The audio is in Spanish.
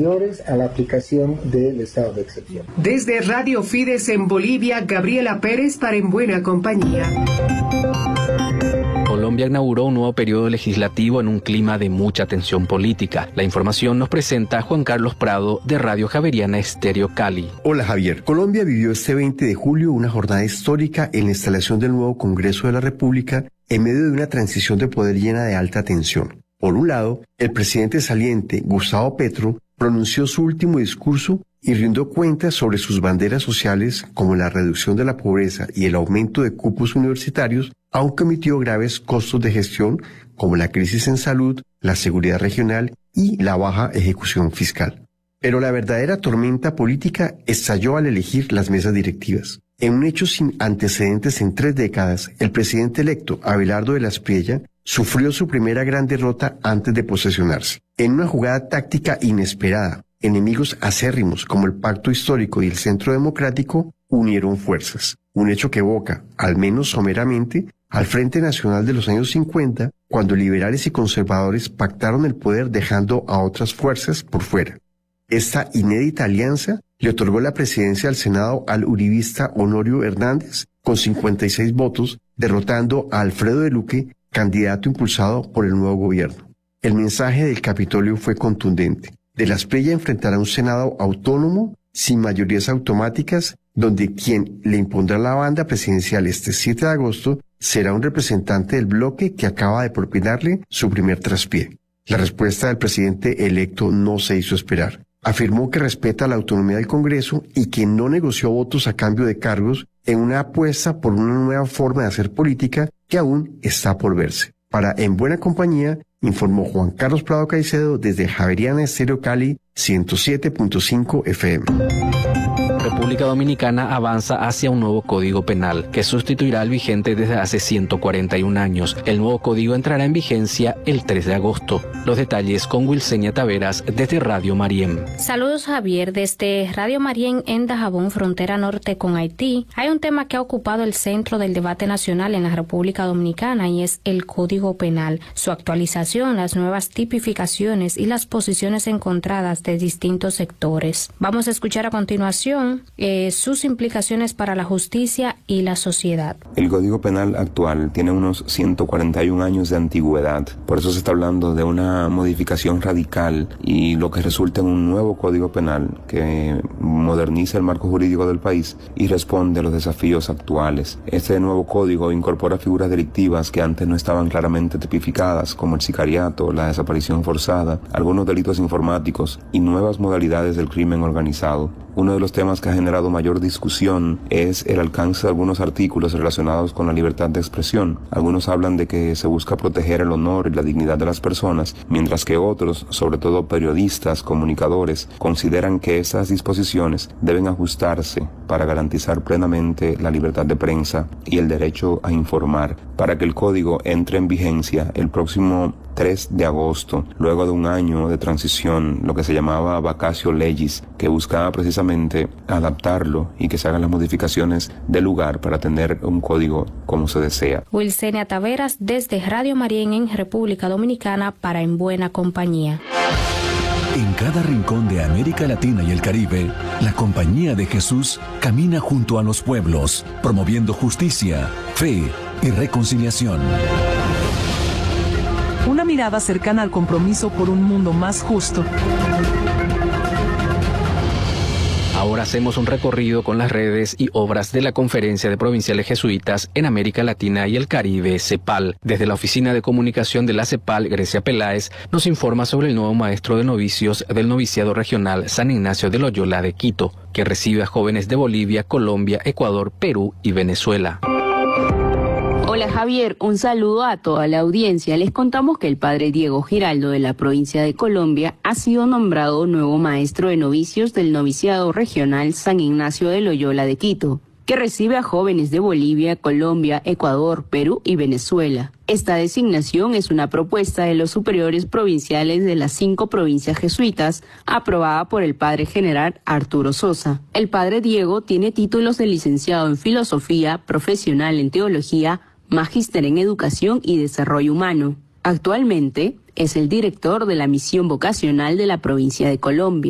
a la aplicación del estado de excepción. Desde Radio Fides en Bolivia, Gabriela Pérez para En Buena Compañía. Colombia inauguró un nuevo periodo legislativo en un clima de mucha tensión política. La información nos presenta Juan Carlos Prado de Radio Javeriana Estéreo Cali. Hola Javier. Colombia vivió este 20 de julio una jornada histórica en la instalación del nuevo Congreso de la República en medio de una transición de poder llena de alta tensión. Por un lado, el presidente saliente, Gustavo Petro, pronunció su último discurso y rindió cuentas sobre sus banderas sociales como la reducción de la pobreza y el aumento de cupos universitarios, aunque omitió graves costos de gestión como la crisis en salud, la seguridad regional y la baja ejecución fiscal. Pero la verdadera tormenta política estalló al elegir las mesas directivas. En un hecho sin antecedentes en 3 décadas, el presidente electo, Abelardo de la Espriella, sufrió su primera gran derrota antes de posesionarse. En una jugada táctica inesperada, enemigos acérrimos como el Pacto Histórico y el Centro Democrático unieron fuerzas. Un hecho que evoca, al menos someramente, al Frente Nacional de los años 50, cuando liberales y conservadores pactaron el poder dejando a otras fuerzas por fuera. Esta inédita alianza le otorgó la presidencia al Senado al uribista Honorio Hernández con 56 votos, derrotando a Alfredo de Luque, candidato impulsado por el nuevo gobierno. El mensaje del Capitolio fue contundente. De la Espriella enfrentará un Senado autónomo, sin mayorías automáticas, donde quien le impondrá la banda presidencial este 7 de agosto será un representante del bloque que acaba de propinarle su primer traspié. La respuesta del presidente electo no se hizo esperar. Afirmó que respeta la autonomía del Congreso y que no negoció votos a cambio de cargos en una apuesta por una nueva forma de hacer política que aún está por verse. Para En Buena Compañía, informó Juan Carlos Prado Caicedo desde Javeriana Estéreo Cali 107.5 FM. República Dominicana avanza hacia un nuevo Código Penal que sustituirá al vigente desde hace 141 años. El nuevo código entrará en vigencia el 3 de agosto. Los detalles con Wilsenia Taveras desde Radio Marién. Saludos Javier, desde Radio Marién en Dajabón, frontera norte con Haití. Hay un tema que ha ocupado el centro del debate nacional en la República Dominicana y es el Código Penal, su actualización, las nuevas tipificaciones y las posiciones encontradas de distintos sectores. Vamos a escuchar a continuación sus implicaciones para la justicia y la sociedad. El Código Penal actual tiene unos 141 años de antigüedad, por eso se está hablando de una modificación radical y lo que resulta en un nuevo Código Penal que moderniza el marco jurídico del país y responde a los desafíos actuales. Este nuevo código incorpora figuras delictivas que antes no estaban claramente tipificadas, como el sicariato, la desaparición forzada, algunos delitos informáticos y nuevas modalidades del crimen organizado. Uno de los temas que ha generado mayor discusión es el alcance de algunos artículos relacionados con la libertad de expresión. Algunos hablan de que se busca proteger el honor y la dignidad de las personas, mientras que otros, sobre todo periodistas, comunicadores, consideran que estas disposiciones deben ajustarse para garantizar plenamente la libertad de prensa y el derecho a informar, para que el código entre en vigencia el próximo 3 de agosto, luego de un año de transición, lo que se llamaba vacatio legis, que buscaba precisamente adaptarlo y que se hagan las modificaciones del lugar para tener un código como se desea. Wilsenia Taveras desde Radio Marién en República Dominicana para En Buena Compañía. En cada rincón de América Latina y el Caribe, la Compañía de Jesús camina junto a los pueblos, promoviendo justicia, fe y reconciliación. Una mirada cercana al compromiso por un mundo más justo. Ahora hacemos un recorrido con las redes y obras de la Conferencia de Provinciales Jesuitas en América Latina y el Caribe, CEPAL. Desde la Oficina de Comunicación de la CEPAL, Grecia Peláez nos informa sobre el nuevo maestro de novicios del noviciado regional San Ignacio de Loyola de Quito, que recibe a jóvenes de Bolivia, Colombia, Ecuador, Perú y Venezuela. Hola Javier, un saludo a toda la audiencia. Les contamos que el padre Diego Giraldo de la provincia de Colombia ha sido nombrado nuevo maestro de novicios del noviciado regional San Ignacio de Loyola de Quito, que recibe a jóvenes de Bolivia, Colombia, Ecuador, Perú y Venezuela. Esta designación es una propuesta de los superiores provinciales de las 5 provincias jesuitas, aprobada por el padre general Arturo Sosa. El padre Diego tiene títulos de licenciado en Filosofía, profesional en Teología, magíster en Educación y Desarrollo Humano. Actualmente es el director de la misión vocacional de la provincia de Colombia.